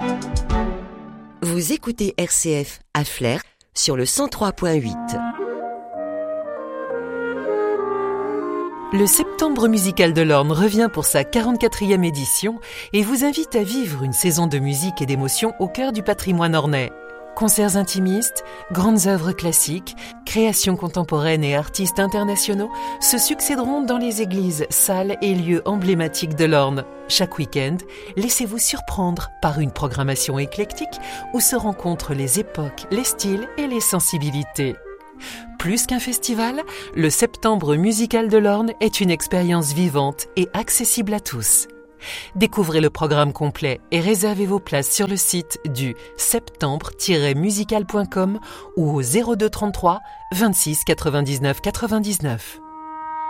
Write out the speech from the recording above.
Vous écoutez RCF à Flers sur le 103.8. Le Septembre musical de l'Orne revient pour sa 44e édition et vous invite à vivre une saison de musique et d'émotion au cœur du patrimoine ornais. Concerts intimistes, grandes œuvres classiques, créations contemporaines et artistes internationaux se succéderont dans les églises, salles et lieux emblématiques de l'Orne. Chaque week-end, laissez-vous surprendre par une programmation éclectique où se rencontrent les époques, les styles et les sensibilités. Plus qu'un festival, le Septembre musical de l'Orne est une expérience vivante et accessible à tous. Découvrez le programme complet et réservez vos places sur le site du septembre-musical.com ou au 02 33 26 99 99.